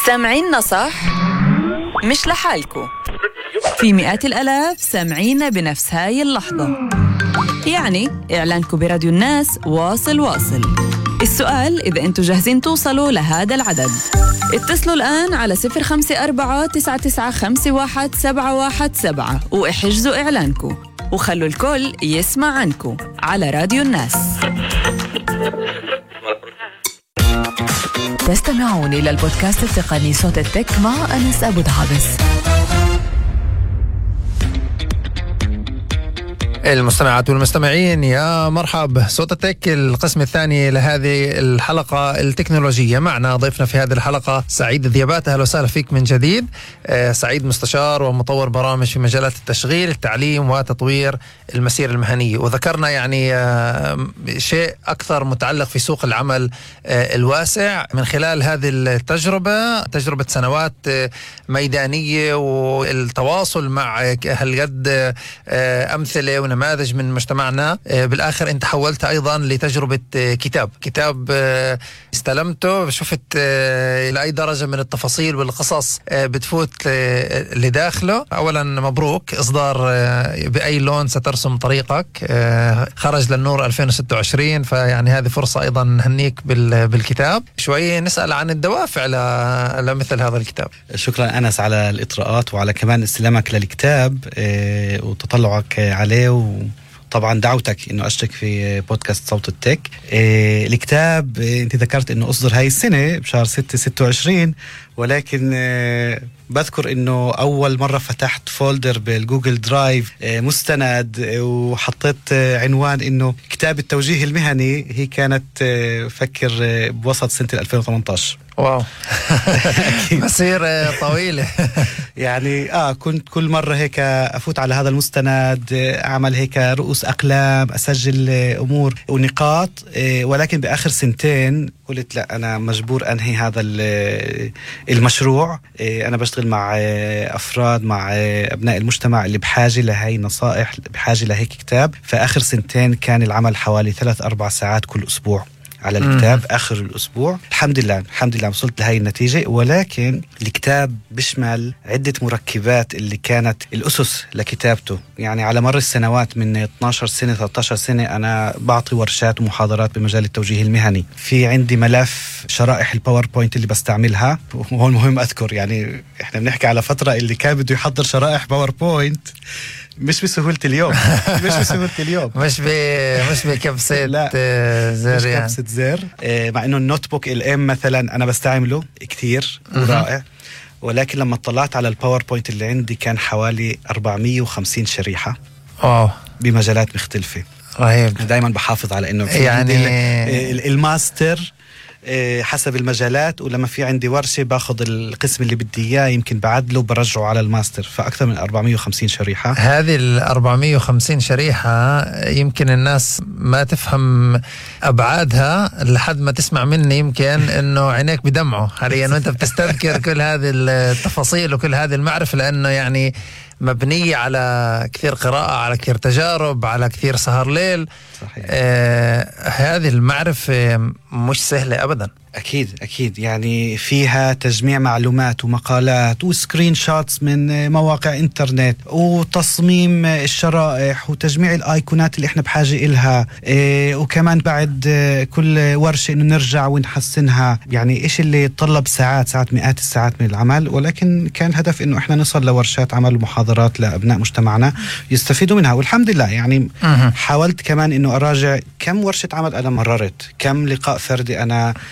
سامعيننا صح؟ مش لحالكو، في مئات الآلاف سامعينا بنفس هاي اللحظة. يعني إعلانكو براديو الناس واصل. السؤال إذا أنتوا جاهزين توصلوا لهذا العدد. اتصلوا الآن على 054-9951-717 واحجزوا إعلانكو وخلوا الكل يسمع عنكو على راديو الناس. تستمعون إلى البودكاست التقني صوت التك مع أنس أبو دعابس. المستمعات والمستمعين، يا مرحب. صوت التك القسم الثاني لهذه الحلقة التكنولوجية. معنا ضيفنا في هذه الحلقة سعيد الذيابات. أهلا وسهلا فيك من جديد. سعيد مستشار ومطور برامج في مجالات التشغيل، التعليم وتطوير المسيرة المهنية، وذكرنا يعني شيء أكثر متعلق في سوق العمل الواسع من خلال هذه تجربة سنوات ميدانية والتواصل مع هالقد أمثلة ونماذج من مجتمعنا. بالآخر أنت حولت أيضا لتجربة كتاب استلمته، شفت لأي درجة من التفاصيل والقصص بتفوت لداخله. أولا مبروك إصدار بأي لون سترسم طريقك، خرج للنور 2026، فيعني هذه فرصة أيضا نهنيك بالكتاب. شوي نسأل عن الدوافع لمثل هذا الكتاب. شكرا أنس على الإطراءات وعلى كمان استلامك للكتاب وتطلعك عليه، وطبعا دعوتك انه اشترك في بودكاست صوت التك. الكتاب انت ذكرت انه اصدر هاي السنة بشهر 6/26، ولكن بذكر انه اول مرة فتحت فولدر بالجوجل درايف مستند وحطيت عنوان انه كتاب التوجيه المهني. هي كانت فكر بوسط سنة 2018. واو مسيرة طويلة. يعني كنت كل مرة هيك أفوت على هذا المستند، أعمل هيك رؤوس أقلام، أسجل أمور ونقاط، ولكن بآخر سنتين قلت لا، أنا مجبور أنهي هذا المشروع. أنا بشتغل مع أفراد، مع أبناء المجتمع اللي بحاجة لهي نصائح، بحاجة لهيك كتاب. فآخر سنتين كان العمل حوالي 3-4 ساعات كل أسبوع على الكتاب. آخر الأسبوع الحمد لله وصلت لهاي النتيجة. ولكن الكتاب بيشمل عدة مركبات اللي كانت الأسس لكتابته. يعني على مر السنوات من 12 سنة 13 سنة أنا بعطي ورشات ومحاضرات بمجال التوجيه المهني. في عندي ملف شرائح الباوربوينت اللي بستعملها، وهون مهم أذكر يعني إحنا بنحكي على فترة اللي كان بده يحضر شرائح باوربوينت مش بسهولة اليوم. مش بكبسة زر، مش كبسة زر. مع انه النوت بوك الام مثلا انا بستعمله كتير ورائع، ولكن لما اطلعت على الباوربوينت اللي عندي كان حوالي 450 شريحة بمجالات مختلفة. رهيب. دايما بحافظ على انه يعني الماستر حسب المجالات، ولما في عندي ورشة باخذ القسم اللي بدي اياه يمكن بعدله برجعه على الماستر. فأكثر من 450 شريحة. هذه 450 شريحة يمكن الناس ما تفهم أبعادها لحد ما تسمع مني، يمكن إنه عينيك بدمعه حاليا وأنت بتستذكر كل هذه التفاصيل وكل هذه المعرفة، لأنه يعني مبنية على كثير قراءة، على كثير تجارب، على كثير سهر ليل. صحيح. هذه المعرفة مش سهلة أبدا. أكيد يعني فيها تجميع معلومات ومقالات وسكرين شوتس من مواقع إنترنت، وتصميم الشرائح وتجميع الآيقونات اللي إحنا بحاجة إلها، وكمان بعد كل ورشة إنه نرجع ونحسنها. يعني إيش اللي طلب ساعات مئات الساعات من العمل، ولكن كان هدف إنه إحنا نصل لورشات عمل ومحاضرات لأبناء مجتمعنا يستفيدوا منها. والحمد لله يعني حاولت كمان إنه أراجع كم ورشة عمل أنا مررت، كم لقاء فردي أنا